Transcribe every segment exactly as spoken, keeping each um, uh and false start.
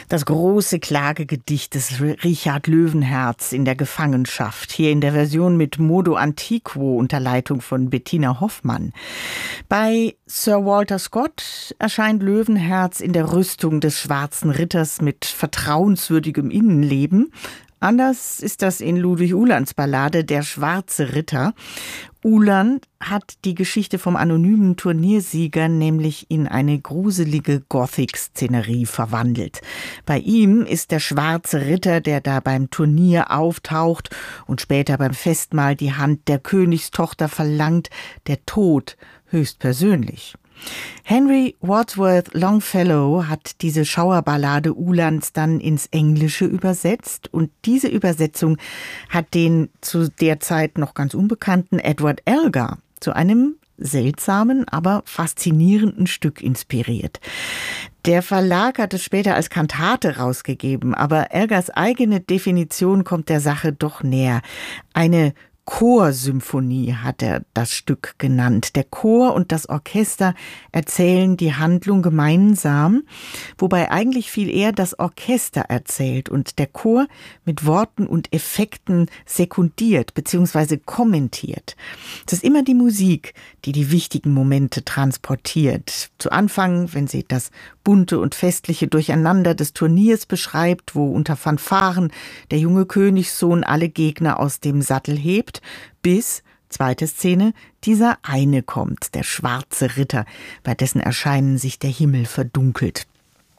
Das große Klagegedicht des Richard Löwenherz in der Gefangenschaft, hier in der Version mit Modo Antiquo unter Leitung von Bettina Hoffmann. Bei Sir Walter Scott erscheint Löwenherz in der Rüstung des Schwarzen Ritters mit vertrauenswürdigem Innenleben. Anders ist das in Ludwig Uhlans Ballade Der Schwarze Ritter. Uhland hat die Geschichte vom anonymen Turniersieger nämlich in eine gruselige Gothic-Szenerie verwandelt. Bei ihm ist der schwarze Ritter, der da beim Turnier auftaucht und später beim Festmahl die Hand der Königstochter verlangt, der Tod höchstpersönlich. Henry Wadsworth Longfellow hat diese Schauerballade Uhlands dann ins Englische übersetzt und diese Übersetzung hat den zu der Zeit noch ganz unbekannten Edward Elgar zu einem seltsamen, aber faszinierenden Stück inspiriert. Der Verlag hat es später als Kantate rausgegeben, aber Elgars eigene Definition kommt der Sache doch näher. Eine Chorsymphonie hat er das Stück genannt. Der Chor und das Orchester erzählen die Handlung gemeinsam, wobei eigentlich viel eher das Orchester erzählt und der Chor mit Worten und Effekten sekundiert bzw. kommentiert. Es ist immer die Musik, die die wichtigen Momente transportiert. Zu Anfang, wenn sie das bunte und festliche Durcheinander des Turniers beschreibt, wo unter Fanfaren der junge Königssohn alle Gegner aus dem Sattel hebt, bis, zweite Szene, dieser eine kommt, der schwarze Ritter, bei dessen Erscheinen sich der Himmel verdunkelt.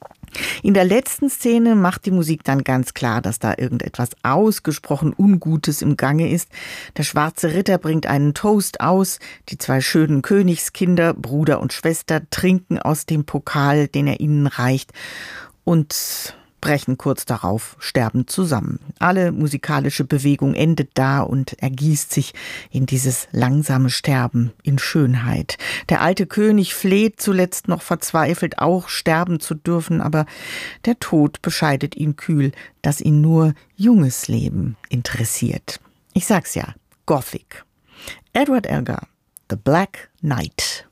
In der letzten Szene macht die Musik dann ganz klar, dass da irgendetwas ausgesprochen Ungutes im Gange ist. Der schwarze Ritter bringt einen Toast aus, die zwei schönen Königskinder, Bruder und Schwester, trinken aus dem Pokal, den er ihnen reicht, und brechen kurz darauf, sterben zusammen. Alle musikalische Bewegung endet da und ergießt sich in dieses langsame Sterben in Schönheit. Der alte König fleht zuletzt noch verzweifelt, auch sterben zu dürfen, aber der Tod bescheidet ihn kühl, dass ihn nur junges Leben interessiert. Ich sag's ja, Gothic. Edward Elgar, The Black Knight.